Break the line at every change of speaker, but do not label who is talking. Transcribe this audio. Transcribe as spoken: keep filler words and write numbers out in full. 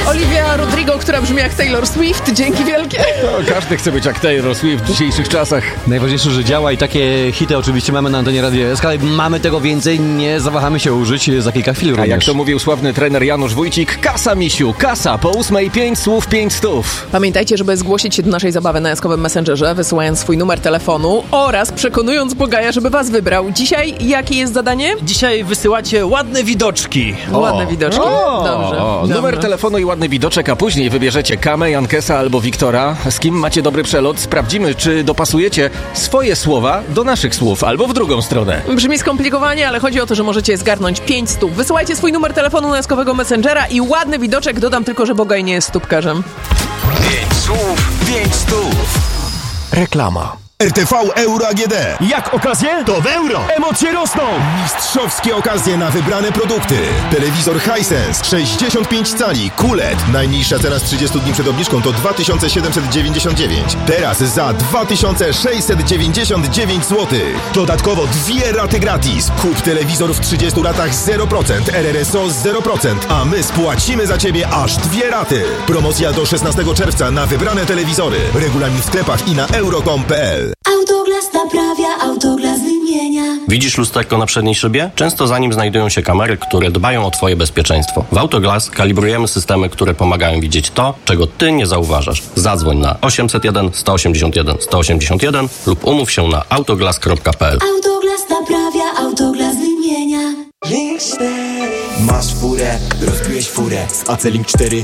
Olivia Rodrigo, która brzmi jak Taylor Swift. Dzięki wielkie.
No, każdy chce być jak Taylor Swift w dzisiejszych czasach.
Najważniejsze, że działa i takie hity oczywiście mamy na antenie Radia S K, ale mamy tego więcej, nie zawahamy się użyć za kilka chwil również.
A jak to mówił sławny trener Janusz Wójcik, kasa, misiu, kasa, po ósmej pięć słów, pięć stów.
Pamiętajcie, żeby zgłosić się do naszej zabawy na jaskowym Messengerze, wysyłając swój numer telefonu oraz przekonując Bogaja, żeby was wybrał. Dzisiaj jakie jest zadanie?
Dzisiaj wysyłacie ładne widoczki.
O. Ładne widoczki.
O,
Dobrze.
o,
Dobrze.
Numer telefonu i ładny widoczek, a później wybierzecie Kamę, Jankesa albo Wiktora. Z kim macie dobry przelot? Sprawdzimy, czy dopasujecie swoje słowa do naszych słów, albo w drugą stronę.
Brzmi skomplikowanie, ale chodzi o to, że możecie zgarnąć pięć stów. Wysyłajcie swój numer telefonu na jaskowego Messengera i ładny widoczek. Dodam tylko, że Bogaj nie jest stópkarzem.
Pięć słów, pięć stów.
Reklama.
R T V Euro A G D.
Jak okazje? To w euro. Emocje rosną.
Mistrzowskie okazje na wybrane produkty. Telewizor Hisense sześćdziesiąt pięć cali Q L E D. Najniższa cena z trzydziestu dni przed obniżką to dwa tysiące siedemset dziewięćdziesiąt dziewięć. Teraz za dwa tysiące sześćset dziewięćdziesiąt dziewięć złotych. Dodatkowo dwie raty gratis. Kup telewizor w trzydziestu latach zero procent, R R S O zero procent, a my spłacimy za Ciebie aż dwie raty. Promocja do szesnastego czerwca na wybrane telewizory. Regulamin w sklepach i na euro kropka com kropka p l.
Autoglas naprawia, Autoglas wymienia.
Widzisz lusterko na przedniej szybie? Często za nim znajdują się kamery, które dbają o Twoje bezpieczeństwo. W Autoglas kalibrujemy systemy, które pomagają widzieć to, czego Ty nie zauważasz. Zadzwoń na osiemset jeden, sto osiemdziesiąt jeden, sto osiemdziesiąt jeden lub umów się na autoglas kropka p l.
Autoglas naprawia, Autoglas wymienia.
Masz furę, rozbiłeś furę z A C Link cztery